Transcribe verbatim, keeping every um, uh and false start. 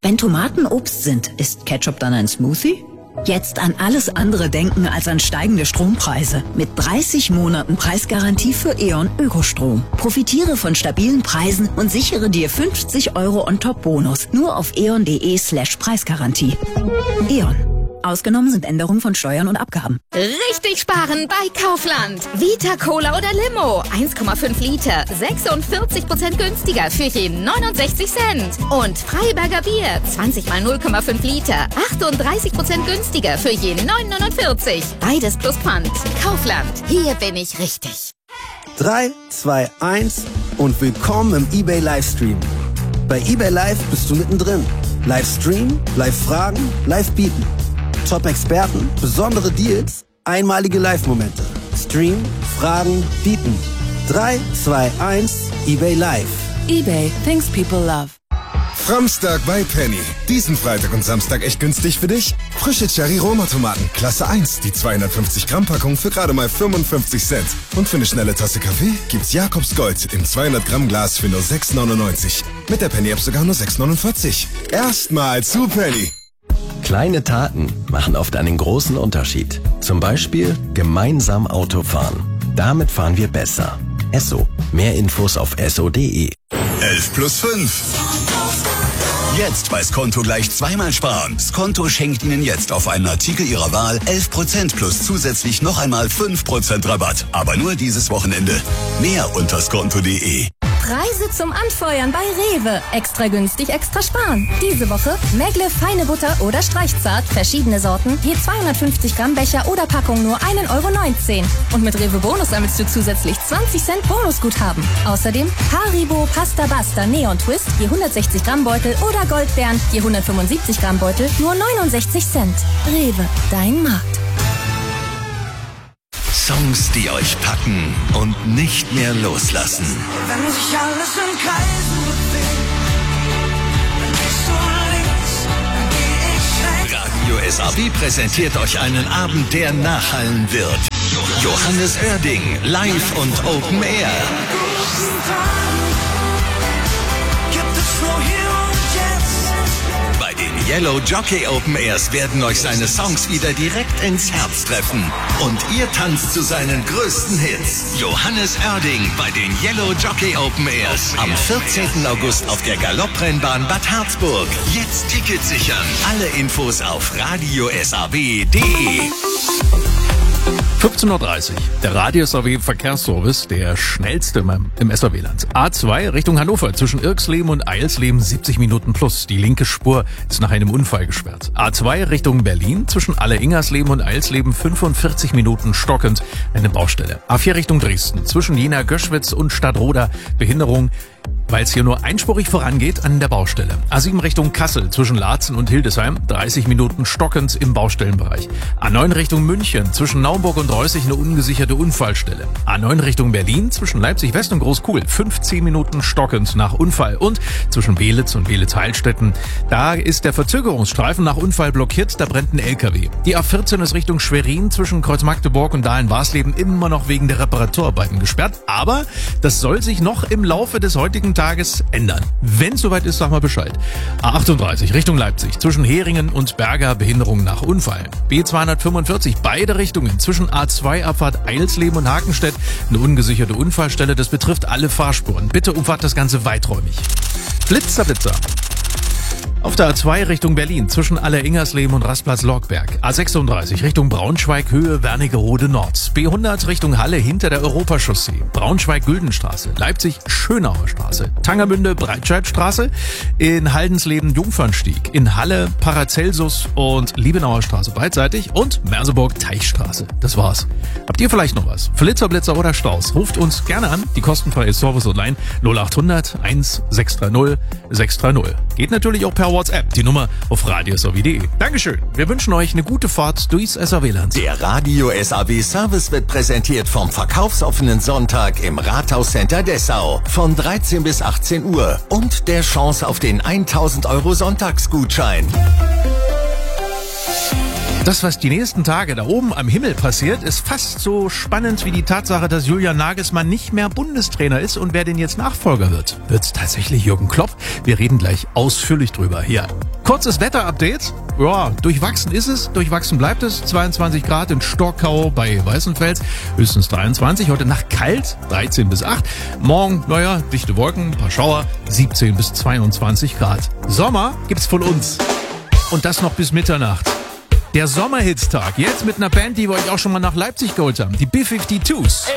Wenn Tomaten Obst sind, ist Ketchup dann ein Smoothie? Jetzt an alles andere denken als an steigende Strompreise. Mit dreißig Monaten Preisgarantie für E.ON Ökostrom. Profitiere von stabilen Preisen und sichere dir fünfzig Euro On-Top-Bonus. Nur auf eon.de slash Preisgarantie. E.ON. Ausgenommen sind Änderungen von Steuern und Abgaben. Richtig sparen bei Kaufland. Vita Cola oder Limo. eins Komma fünf Liter. sechsundvierzig Prozent günstiger für je neunundsechzig Cent. Und Freiberger Bier. zwanzig mal null Komma fünf Liter. achtunddreißig Prozent günstiger für je neun neunundvierzig. Beides plus Pfand. Kaufland. Hier bin ich richtig. drei, zwei, eins und willkommen im eBay Livestream. Bei eBay Live bist du mittendrin. Livestream, Live-Fragen, Live-Bieten. Top-Experten, besondere Deals, einmalige Live-Momente. Stream, Fragen, bieten. drei, zwei, eins, eBay Live. eBay, things people love. Framstag bei Penny. Diesen Freitag und Samstag echt günstig für dich? Frische Cherry-Roma-Tomaten, Klasse eins, die zweihundertfünfzig Gramm Packung für gerade mal fünfundfünfzig Cent. Und für eine schnelle Tasse Kaffee gibt's Jakobs Gold im zweihundert Gramm Glas für nur sechs neunundneunzig. Mit der Penny-App sogar nur sechs neunundvierzig. Erstmal zu Penny. Kleine Taten machen oft einen großen Unterschied. Zum Beispiel gemeinsam Auto fahren. Damit fahren wir besser. Esso. Mehr Infos auf esso punkt de. elf plus fünf. Jetzt bei Skonto gleich zweimal sparen. Skonto schenkt Ihnen jetzt auf einen Artikel Ihrer Wahl elf Prozent plus zusätzlich noch einmal fünf Prozent Rabatt. Aber nur dieses Wochenende. Mehr unter skonto punkt de. Preise zum Anfeuern bei Rewe. Extra günstig, extra sparen. Diese Woche Megle feine Butter oder Streichzart, verschiedene Sorten, je zweihundertfünfzig Gramm Becher oder Packung nur ein Euro neunzehn. Und mit Rewe Bonus sammelst du zusätzlich zwanzig Cent Bonusguthaben. Außerdem Haribo Pasta Basta Neon Twist, je hundertsechzig Gramm Beutel oder Goldbeeren, je hundertfünfundsiebzig Gramm Beutel, nur neunundsechzig Cent. Rewe, dein Markt. Songs, die euch packen und nicht mehr loslassen. Wenn sich alles in Kreisen bewegt, dann gehst du links, dann geh ich rechts. Radio S A B präsentiert euch einen Abend, der nachhallen wird. Johannes Oerding, live und Open Air. Gibt es nur hier und jetzt. Bei den Yellow Jockey Open Airs werden euch seine Songs wieder direkt ins Herz treffen. Und ihr tanzt zu seinen größten Hits. Johannes Oerding bei den Yellow Jockey Open Airs. Am vierzehnten August auf der Galopprennbahn Bad Harzburg. Jetzt Ticket sichern. Alle Infos auf radio s a w punkt de. fünfzehn Uhr dreißig. Der Radio S A W Verkehrsservice, der schnellste im, im S A W-Land. A zwei Richtung Hannover zwischen Irksleben und Eilsleben siebzig Minuten plus. Die linke Spur ist nach einem Unfall gesperrt. A zwei Richtung Berlin zwischen Alle-Ingersleben und Eilsleben fünfundvierzig Minuten stockend eine Baustelle. A vier Richtung Dresden zwischen Jena-Göschwitz und Stadtroda Behinderung, weil es hier nur einspurig vorangeht an der Baustelle. A sieben Richtung Kassel zwischen Laatzen und Hildesheim, dreißig Minuten stockend im Baustellenbereich. A neun Richtung München zwischen Naumburg und Reußig eine ungesicherte Unfallstelle. A neun Richtung Berlin zwischen Leipzig West und Großkuhl, fünfzehn Minuten stockend nach Unfall. Und zwischen Belitz und Belitz-Heilstätten, da ist der Verzögerungsstreifen nach Unfall blockiert, da brennt ein L K W. Die A vierzehn ist Richtung Schwerin zwischen Kreuzmagdeburg und Dahlen-Warsleben immer noch wegen der Reparaturarbeiten gesperrt. Aber das soll sich noch im Laufe des heutigen Tages ändern. Wenn es soweit ist, sag mal Bescheid. A achtunddreißig Richtung Leipzig zwischen Heringen und Berger Behinderung nach Unfall. B zweihundertfünfundvierzig beide Richtungen zwischen A zwei Abfahrt Eilsleben und Hakenstedt eine ungesicherte Unfallstelle. Das betrifft alle Fahrspuren. Bitte umfahrt das Ganze weiträumig. Blitzer, Blitzer. Auf der A zwei Richtung Berlin zwischen Alle-Ingersleben und Rastplatz-Lorgberg. A sechsunddreißig Richtung Braunschweig Höhe Wernigerode Nord. B hundert Richtung Halle hinter der Europachaussee. Braunschweig-Güldenstraße. Leipzig Schönauer Straße. Tangermünde Breitscheidstraße. In Haldensleben Jungfernstieg. In Halle Paracelsus und Liebenauer Straße beidseitig. Und Merseburg Teichstraße. Das war's. Habt ihr vielleicht noch was? Flitzer, Blitzer oder Staus? Ruft uns gerne an. Die kostenfreie Service-Hotline null achthundert eins sechs drei null sechs drei null. Geht natürlich auch per WhatsApp, die Nummer auf radio s a w punkt de. Dankeschön. Wir wünschen euch eine gute Fahrt durchs S A W-Land. Der Radio S A W Service wird präsentiert vom verkaufsoffenen Sonntag im Rathauscenter Dessau von dreizehn bis achtzehn Uhr und der Chance auf den tausend Euro Sonntagsgutschein. Das, was die nächsten Tage da oben am Himmel passiert, ist fast so spannend wie die Tatsache, dass Julian Nagelsmann nicht mehr Bundestrainer ist und wer denn jetzt Nachfolger wird. Wird's tatsächlich Jürgen Klopp? Wir reden gleich ausführlich drüber hier Kurzes Wetterupdate. Ja, durchwachsen ist es, durchwachsen bleibt es. zweiundzwanzig Grad in Stockau bei Weißenfels, höchstens dreiundzwanzig. Heute Nacht kalt, dreizehn bis acht. Morgen, naja, dichte Wolken, ein paar Schauer, siebzehn bis zweiundzwanzig Grad. Sommer gibt's von uns. Und das noch bis Mitternacht. Der Sommerhitstag, jetzt mit einer Band, die wir euch auch schon mal nach Leipzig geholt haben. Die B zweiundfünfzig.